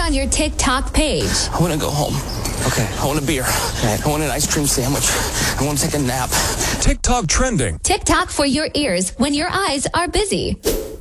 on your TikTok page. I want to go home. Okay. I want a beer. Right. I want an ice cream sandwich. I want to take a nap. TikTok trending. TikTok for your ears when your eyes are busy.